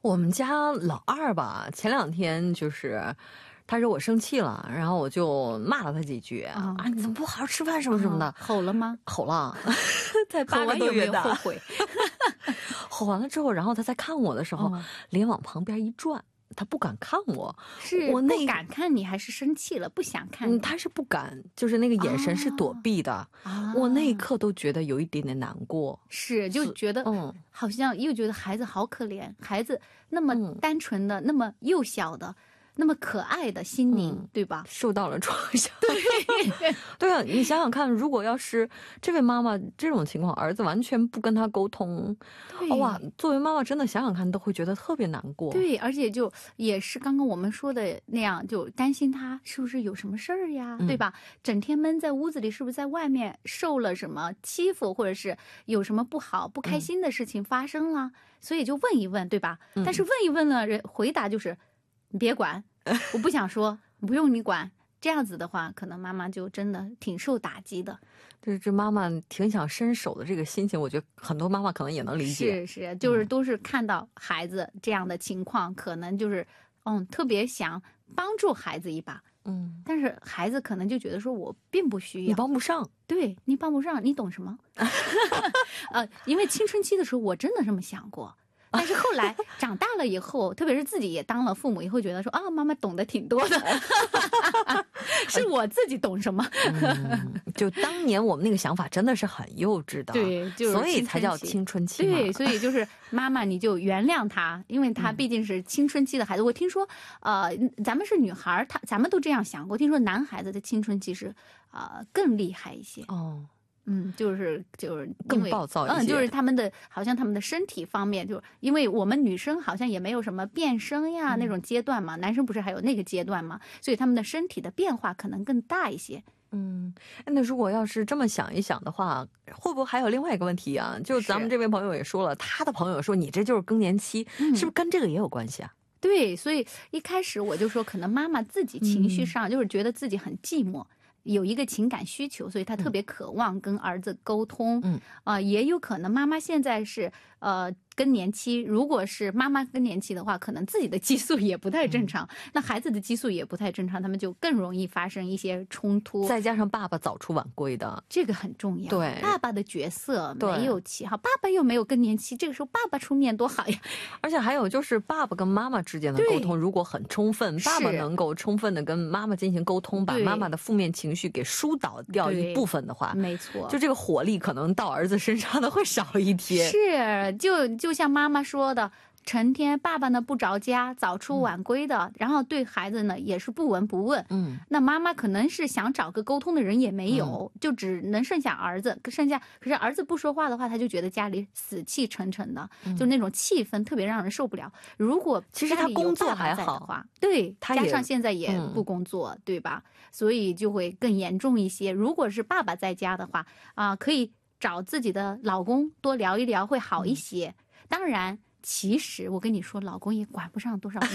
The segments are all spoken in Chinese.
我们家老二吧，前两天就是他惹我生气了，然后我就骂了他几句啊，你怎么不好好吃饭什么什么的。 吼了吗？ 吼了，才8个多月大。 后悔。 吼完了之后，然后他在看我的时候，脸往旁边一转，他不敢看我。 是我不敢看你，还是生气了不想看你？ 他是不敢，就是那个眼神是躲避的。我那一刻都觉得有一点点难过， 是就觉得好像又觉得孩子好可怜，孩子那么单纯的，那么幼小的，那么可爱的心灵，对吧？ 受到了创伤。对啊，你想想看，如果要是这位妈妈这种情况，儿子完全不跟他沟通，哇，作为妈妈真的想想看都会觉得特别难过。 对，而且就也是刚刚我们说的那样，就担心他是不是有什么事儿呀，对吧？整天闷在屋子里，是不是在外面受了什么欺负，或者是有什么不好不开心的事情发生了，所以就问一问，对吧？但是问一问了，人回答就是你别管，我不想说，不用你管。这样子的话，可能妈妈就真的挺受打击的。 这妈妈挺想伸手的这个心情，我觉得很多妈妈可能也能理解。 是，就是都是看到孩子这样的情况，可能就是特别想帮助孩子一把。但是孩子可能就觉得说我并不需要， 你帮不上。 对，你帮不上，你懂什么？因为青春期的时候我真的这么想过。但是后来长大了以后，特别是自己也当了父母以后，觉得说啊，妈妈懂得挺多的，是我自己懂什么。 就当年我们那个想法真的是很幼稚的， 对，就是所以才叫青春期嘛。 对，所以就是妈妈你就原谅他，因为他毕竟是青春期的孩子。我听说咱们是女孩，咱们都这样想过。听说男孩子的青春期是更厉害一些。就是更暴躁一些。 就是好像他们的身体方面，就因为我们女生好像也没有什么变声呀那种阶段嘛，男生不是还有那个阶段嘛，所以他们的身体的变化可能更大一些。 那如果要是这么想一想的话，会不会还有另外一个问题啊？就咱们这位朋友也说了，他的朋友说你这就是更年期，是不是跟这个也有关系啊？ 对，所以一开始我就说，可能妈妈自己情绪上就是觉得自己很寂寞。有一个情感需求，所以他特别渴望跟儿子沟通。也有可能妈妈现在是更年期，如果是妈妈更年期的话，可能自己的激素也不太正常，那孩子的激素也不太正常，他们就更容易发生一些冲突。 再加上爸爸早出晚归的， 这个很重要。 对， 爸爸的角色没有起好，爸爸又没有更年期，这个时候爸爸出面多好呀。 而且还有就是爸爸跟妈妈之间的沟通如果很充分，爸爸能够充分的跟妈妈进行沟通，把妈妈的负面情绪给疏导掉一部分的话， 没错， 就这个火力可能到儿子身上的会少一些。 是，就像妈妈说的，成天爸爸呢不着家，早出晚归的，然后对孩子呢也是不闻不问。那妈妈可能是想找个沟通的人也没有，就只能剩下儿子，可是儿子不说话的话，他就觉得家里死气沉沉的，就那种气氛特别让人受不了。如果其实他工作还好， 对，加上现在也不工作，对吧？所以就会更严重一些。如果是爸爸在家的话可以找自己的老公多聊一聊，会好一些。当然其实我跟你说，老公也管不上多少用。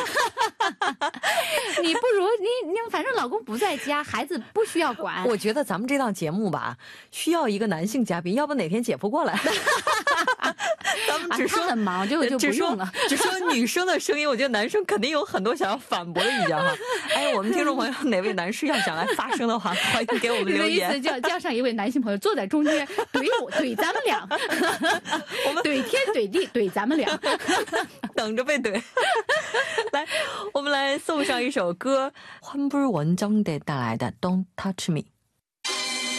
你不如你反正老公不在家，孩子不需要管。 我觉得咱们这档节目吧，需要一个男性嘉宾，要不哪天姐夫过来。咱们只说他很忙，就不用了。 只说女生的声音，我觉得男生肯定有很多想要反驳的意见哈。我们听众朋友哪位男士要想来发声的话，欢迎给我们留言。 你的意思叫上一位男性朋友坐在中间怼咱们俩，我们怼天怼地怼咱们俩， 等着被怼。来，我们来送上一首歌，환불원정대带来的 Don't Touch Me。